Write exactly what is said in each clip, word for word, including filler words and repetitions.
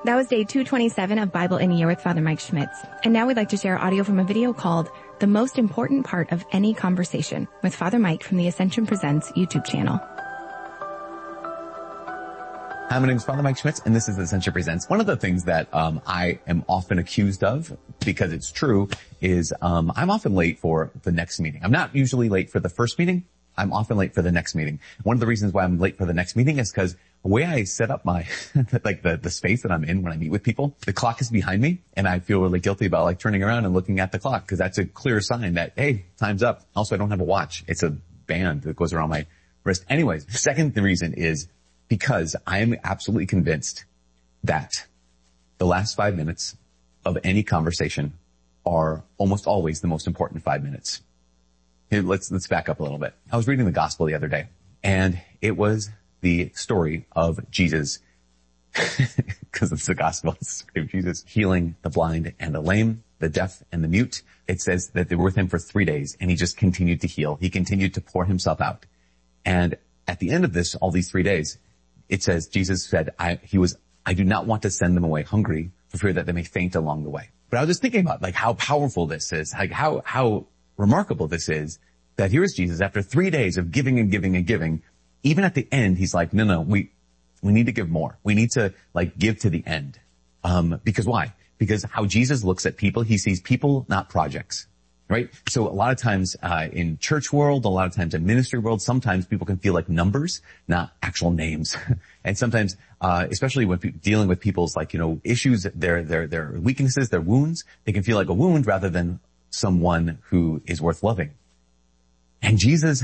That was day two twenty-seven of Bible in a Year with Father Mike Schmitz. And now we'd like to share audio from a video called The Most Important Part of Any Conversation with Father Mike from the Ascension Presents YouTube channel. Hi, my name is Father Mike Schmitz, and this is Ascension Presents. One of the things that um, I am often accused of, because it's true, is um, I'm often late for the next meeting. I'm not usually late for the first meeting. I'm often late for the next meeting. One of the reasons why I'm late for the next meeting is because the way I set up my, like the, the space that I'm in when I meet with people, the clock is behind me, and I feel really guilty about like turning around and looking at the clock, because that's a clear sign that, hey, time's up. Also, I don't have a watch. It's a band that goes around my wrist. Anyways, second reason is because I am absolutely convinced that the last five minutes of any conversation are almost always the most important five minutes. Here, let's, let's back up a little bit. I was reading the gospel the other day, and it was the story of Jesus, because it's the gospel, it's the story of Jesus healing the blind and the lame, the deaf and the mute. It says that they were with him for three days, and he just continued to heal. He continued to pour himself out. And at the end of this, all these three days, it says, Jesus said, I, he was, I do not want to send them away hungry for fear that they may faint along the way. But I was just thinking about like how powerful this is, like how, how remarkable this is, that here is Jesus after three days of giving and giving and giving. Even at the end, he's like, no, no, we, we need to give more. We need to like give to the end. Um, because why? Because how Jesus looks at people, he sees people, not projects. Right? So a lot of times, uh, in church world, a lot of times in ministry world, sometimes people can feel like numbers, not actual names. And sometimes, uh, especially when pe- dealing with people's like, you know, issues, their, their, their weaknesses, their wounds, they can feel like a wound rather than someone who is worth loving. And Jesus,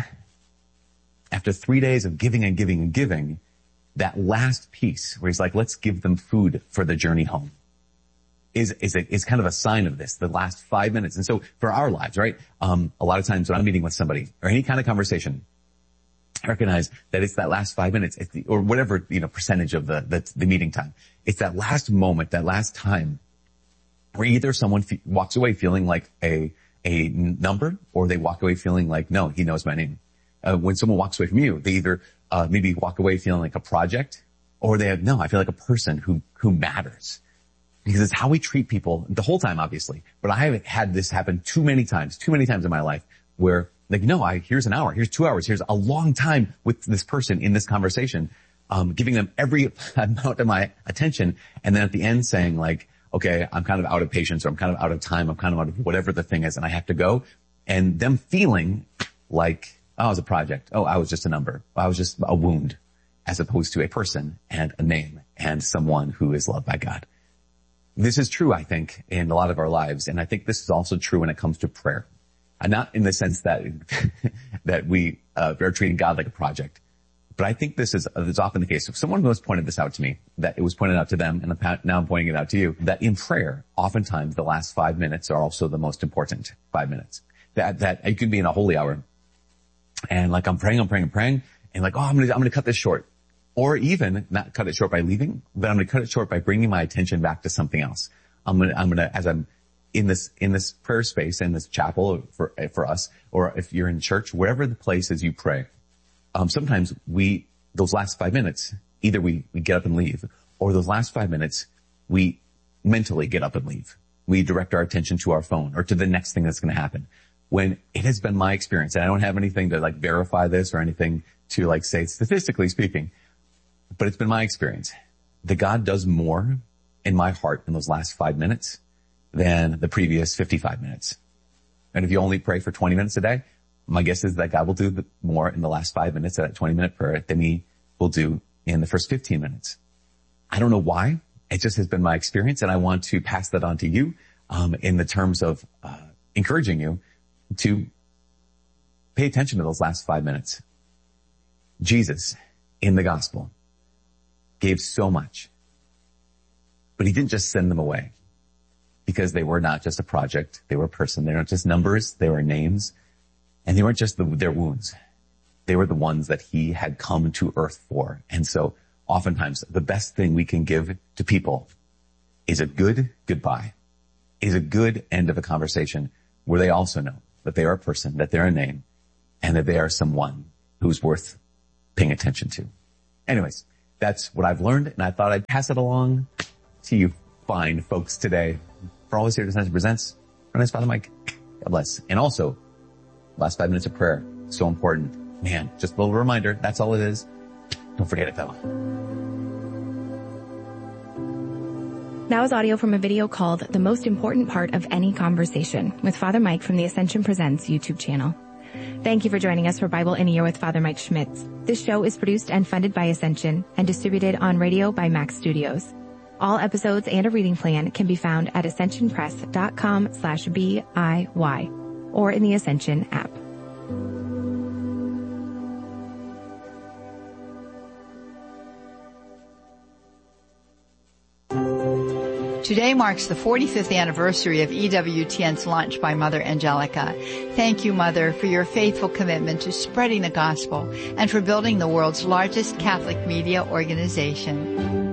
after three days of giving and giving and giving, that last piece where he's like, let's give them food for the journey home, is, is, a, is kind of a sign of this, the last five minutes. And so for our lives, right, um, a lot of times when I'm meeting with somebody or any kind of conversation, I recognize that it's that last five minutes, it's the, or whatever, you know, percentage of the, the, the meeting time. It's that last moment, that last time where either someone f- walks away feeling like a, a number, or they walk away feeling like, no, he knows my name. Uh, when someone walks away from you, they either, uh, maybe walk away feeling like a project, or they have, no, I feel like a person who, who matters. Because it's how we treat people the whole time, obviously. But I have had this happen too many times, too many times in my life where like, no, I, here's an hour, here's two hours, here's a long time with this person in this conversation, um, giving them every amount of my attention. And then at the end saying like, okay, I'm kind of out of patience, or I'm kind of out of time, I'm kind of out of whatever the thing is, and I have to go. And them feeling like, oh, I was a project. Oh, I was just a number. I was just a wound, as opposed to a person and a name and someone who is loved by God. This is true, I think, in a lot of our lives. And I think this is also true when it comes to prayer. And not in the sense that, that we, uh, are treating God like a project. But I think this is, uh, is often the case. If someone was pointed this out to me, that it was pointed out to them, and now I'm pointing it out to you, that in prayer, oftentimes the last five minutes are also the most important five minutes. That, that you could be in a holy hour. And like I'm praying, I'm praying, I'm praying, and like, oh, I'm gonna, I'm gonna cut this short. Or even not cut it short by leaving, but I'm going to cut it short by bringing my attention back to something else. I'm going to, I'm going to, as I'm in this, in this prayer space, in this chapel for, for us, or if you're in church, wherever the place is you pray, um, sometimes we, those last five minutes, either we, we get up and leave, or those last five minutes, we mentally get up and leave. We direct our attention to our phone or to the next thing that's going to happen. When it has been my experience, and I don't have anything to like verify this or anything to like say statistically speaking, but it's been my experience that God does more in my heart in those last five minutes than the previous fifty-five minutes. And if you only pray for twenty minutes a day, my guess is that God will do more in the last five minutes of that twenty minute prayer than he will do in the first fifteen minutes. I don't know why. It just has been my experience, and I want to pass that on to you, um, in the terms of, uh, encouraging you to pay attention to those last five minutes. Jesus in the gospel gave so much, but he didn't just send them away, because they were not just a project. They were a person. They weren't just numbers. They were names, and they weren't just the, their wounds. They were the ones that he had come to earth for. And so oftentimes the best thing we can give to people is a good goodbye, is a good end of a conversation where they also know that they are a person, that they're a name, and that they are someone who's worth paying attention to. Anyways, that's what I've learned, and I thought I'd pass it along to you fine folks today. For always here at Ascension Presents, my name is Father Mike. God bless. And also, last five minutes of prayer, so important. Man, just a little reminder, that's all it is. Don't forget it though. That was audio from a video called The Most Important Part of Any Conversation with Father Mike from the Ascension Presents YouTube channel. Thank you for joining us for Bible in a Year with Father Mike Schmitz. This show is produced and funded by Ascension and distributed on radio by Max Studios. All episodes and a reading plan can be found at ascensionpress.com slash B-I-Y or in the Ascension app. Today marks the forty-fifth anniversary of E W T N's launch by Mother Angelica. Thank you, Mother, for your faithful commitment to spreading the gospel and for building the world's largest Catholic media organization.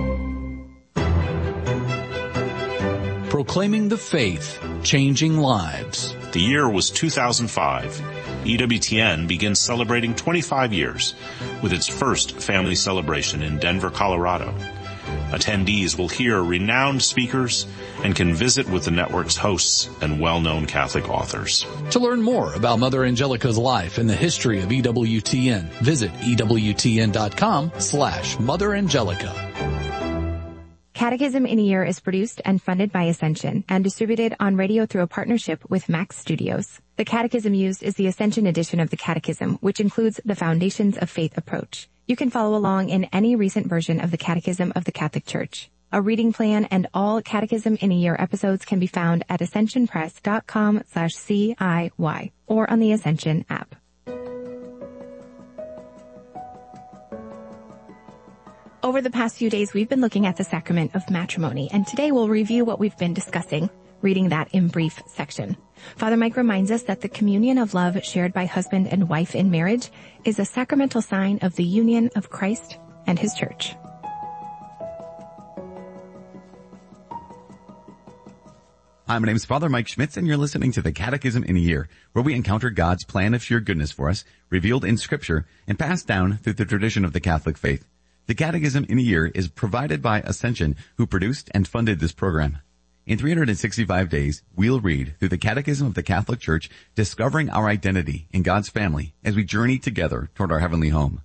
Proclaiming the faith, changing lives. The year was two thousand five. E W T N begins celebrating twenty-five years with its first family celebration in Denver, Colorado. Attendees will hear renowned speakers and can visit with the network's hosts and well-known Catholic authors. To learn more about Mother Angelica's life and the history of E W T N, visit ewtn.com slash Mother Angelica. Catechism in a Year is produced and funded by Ascension and distributed on radio through a partnership with Max Studios. The catechism used is the Ascension edition of the Catechism, which includes the Foundations of Faith approach. You can follow along in any recent version of the Catechism of the Catholic Church. A reading plan and all Catechism in a Year episodes can be found at ascensionpress.com slash C-I-Y or on the Ascension app. Over the past few days, we've been looking at the sacrament of matrimony, and today we'll review what we've been discussing, reading that in brief section. Father Mike reminds us that the communion of love shared by husband and wife in marriage is a sacramental sign of the union of Christ and his church. Hi, my name is Father Mike Schmitz, and you're listening to the Catechism in a Year, where we encounter God's plan of sheer goodness for us, revealed in Scripture and passed down through the tradition of the Catholic faith. The Catechism in a Year is provided by Ascension, who produced and funded this program. In three hundred sixty-five days, we'll read through the Catechism of the Catholic Church, discovering our identity in God's family as we journey together toward our heavenly home.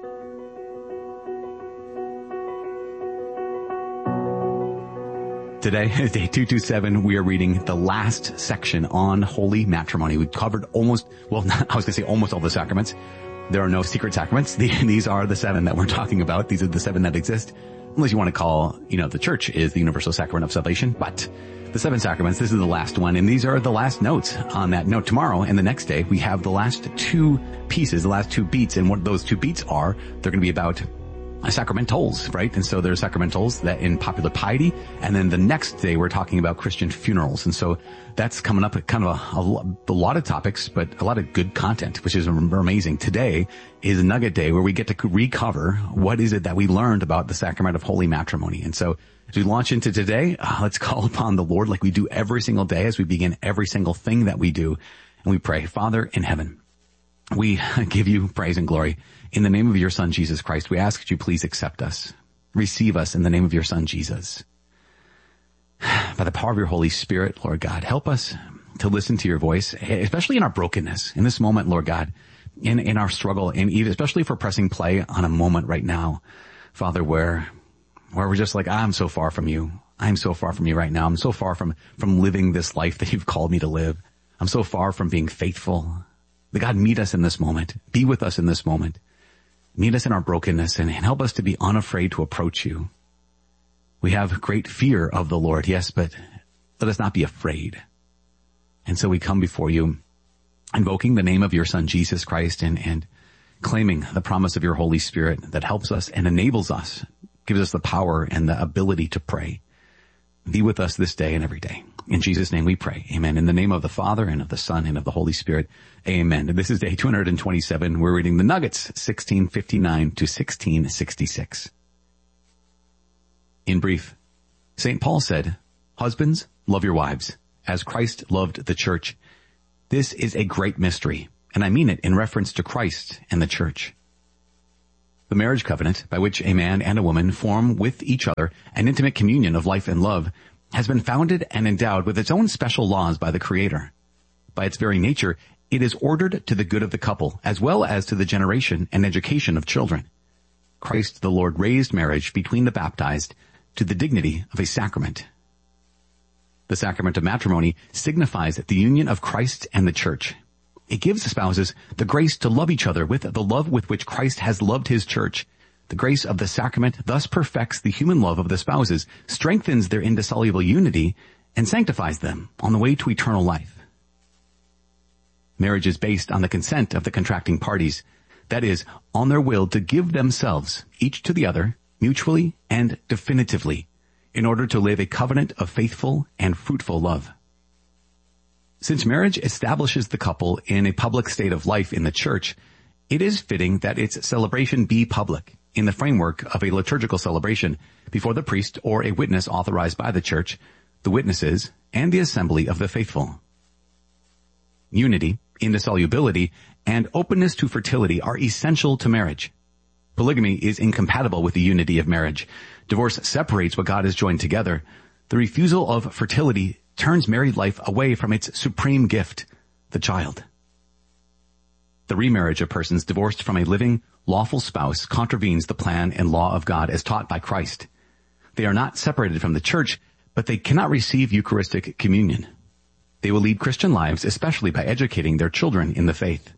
Today, day two twenty-seven, we are reading the last section on holy matrimony. We've covered almost, well, I was going to say almost all the sacraments. There are no secret sacraments. These are the seven that we're talking about. These are the seven that exist. Unless you want to call, you know, the church is the universal sacrament of salvation. But the seven sacraments, this is the last one. And these are the last notes on that note. Tomorrow and the next day, we have the last two pieces, the last two beats. And what those two beats are, they're going to be about sacramentals, right? And so there's sacramentals that in popular piety. And then the next day, we're talking about Christian funerals. And so that's coming up at kind of a, a, a lot of topics, but a lot of good content, which is amazing. Today is a nugget day where we get to recover what is it that we learned about the sacrament of holy matrimony. And so as we launch into today, uh, let's call upon the Lord like we do every single day as we begin every single thing that we do. And we pray, Father in heaven, we give you praise and glory. In the name of your Son, Jesus Christ, we ask that you please accept us. Receive us in the name of your Son, Jesus. By the power of your Holy Spirit, Lord God, help us to listen to your voice, especially in our brokenness, in this moment, Lord God, in, in our struggle, and even, especially for pressing play on a moment right now, Father, where, where we're just like, I'm so far from you. I'm so far from you right now. I'm so far from, from living this life that you've called me to live. I'm so far from being faithful. But God, meet us in this moment. Be with us in this moment. Meet us in our brokenness and help us to be unafraid to approach you. We have great fear of the Lord, yes, but let us not be afraid. And so we come before you, invoking the name of your Son, Jesus Christ, and, and claiming the promise of your Holy Spirit that helps us and enables us, gives us the power and the ability to pray. Be with us this day and every day. In Jesus' name we pray. Amen. In the name of the Father and of the Son and of the Holy Spirit. Amen. This is day two hundred twenty-seven. We're reading the Nuggets, sixteen fifty-nine to sixteen sixty-six. In brief, Saint Paul said, "Husbands, love your wives, as Christ loved the church. This is a great mystery, and I mean it in reference to Christ and the church. The marriage covenant, by which a man and a woman form with each other an intimate communion of life and love, has been founded and endowed with its own special laws by the Creator. By its very nature, it is ordered to the good of the couple, as well as to the generation and education of children. Christ the Lord raised marriage between the baptized to the dignity of a sacrament. The sacrament of matrimony signifies the union of Christ and the church. It gives the spouses the grace to love each other with the love with which Christ has loved his church. The grace of the sacrament thus perfects the human love of the spouses, strengthens their indissoluble unity, and sanctifies them on the way to eternal life. Marriage is based on the consent of the contracting parties, that is, on their will to give themselves, each to the other, mutually and definitively, in order to live a covenant of faithful and fruitful love. Since marriage establishes the couple in a public state of life in the church, it is fitting that its celebration be public, in the framework of a liturgical celebration, before the priest or a witness authorized by the church, the witnesses, and the assembly of the faithful. Unity, indissolubility, and openness to fertility are essential to marriage. Polygamy is incompatible with the unity of marriage. Divorce separates what God has joined together. The refusal of fertility turns married life away from its supreme gift, the child. The remarriage of persons divorced from a living, lawful spouse contravenes the plan and law of God as taught by Christ. They are not separated from the church, but they cannot receive Eucharistic communion. They will lead Christian lives, especially by educating their children in the faith.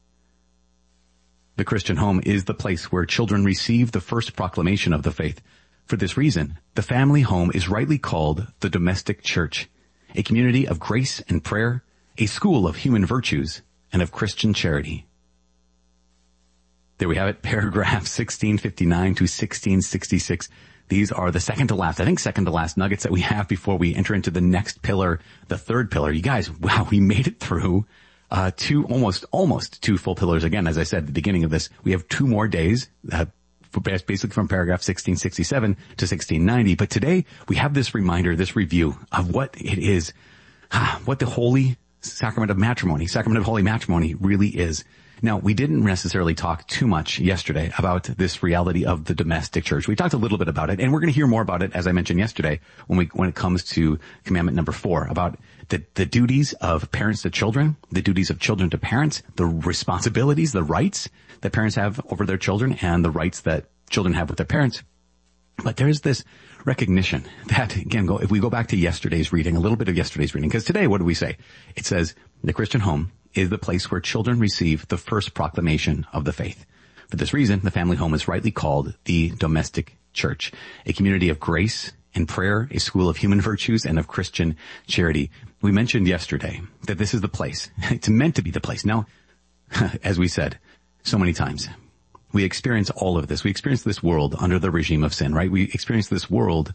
The Christian home is the place where children receive the first proclamation of the faith. For this reason, the family home is rightly called the domestic church, a community of grace and prayer, a school of human virtues, and of Christian charity. There we have it, paragraph sixteen fifty-nine to sixteen sixty-six. These are the second to last, I think second to last nuggets that we have before we enter into the next pillar, the third pillar. You guys, wow, we made it through uh two, almost, almost two full pillars. Again, as I said at the beginning of this, we have two more days, uh, basically from paragraph sixteen sixty-seven to sixteen ninety. But today we have this reminder, this review of what it is, what the holy sacrament of matrimony, sacrament of holy matrimony really is. Now, we didn't necessarily talk too much yesterday about this reality of the domestic church. We talked a little bit about it, and we're going to hear more about it, as I mentioned yesterday, when we, when it comes to commandment number four, about the, the duties of parents to children, the duties of children to parents, the responsibilities, the rights that parents have over their children, and the rights that children have with their parents. But there's this recognition that, again, go, if we go back to yesterday's reading, a little bit of yesterday's reading, because today, what do we say? It says, the Christian home is the place where children receive the first proclamation of the faith. For this reason, the family home is rightly called the domestic church, a community of grace and prayer, a school of human virtues and of Christian charity. We mentioned yesterday that this is the place. It's meant to be the place. Now, as we said so many times, we experience all of this. We experience this world under the regime of sin, right? We experience this world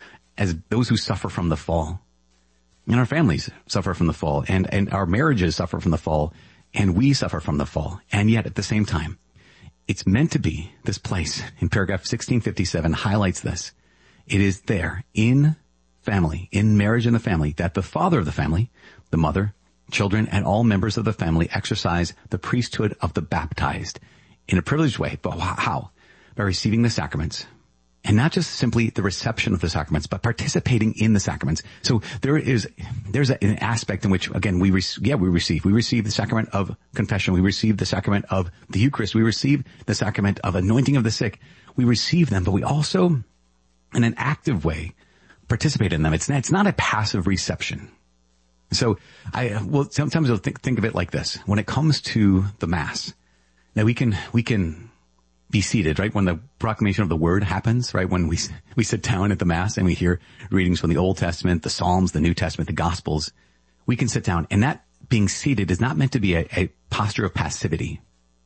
as those who suffer from the fall. And our families suffer from the fall, and, and our marriages suffer from the fall, and we suffer from the fall. And yet, at the same time, it's meant to be this place. In paragraph sixteen fifty-seven highlights this. It is there, in family, in marriage in the family, that the father of the family, the mother, children, and all members of the family exercise the priesthood of the baptized in a privileged way. But how? By receiving the sacraments. And not just simply the reception of the sacraments, but participating in the sacraments. So there is, there's an aspect in which, again, we, re- yeah, we receive, we receive the sacrament of confession. We receive the sacrament of the Eucharist. We receive the sacrament of anointing of the sick. We receive them, but we also, in an active way, participate in them. It's not, it's not a passive reception. So I, well, sometimes I'll think, think of it like this. When it comes to the Mass, now we can, we can, be seated, right? When the proclamation of the word happens, right? When we, we sit down at the Mass and we hear readings from the Old Testament, the Psalms, the New Testament, the Gospels, we can sit down, and that being seated is not meant to be a, a posture of passivity.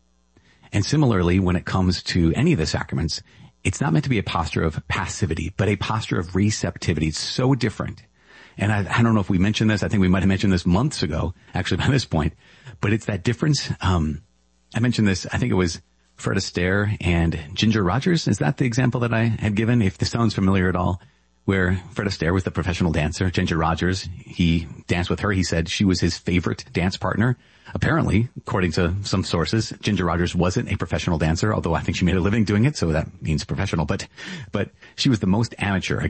And similarly, when it comes to any of the sacraments, it's not meant to be a posture of passivity, but a posture of receptivity. It's so different. And I, I don't know if we mentioned this. I think we might have mentioned this months ago, actually by this point, but it's that difference. Um, I mentioned this, I think it was Fred Astaire and Ginger Rogers. Is that the example that I had given? If this sounds familiar at all, where Fred Astaire was the professional dancer. Ginger Rogers, he danced with her. He said she was his favorite dance partner. Apparently, according to some sources, Ginger Rogers wasn't a professional dancer, although I think she made a living doing it, so that means professional. But, but she was the most amateur.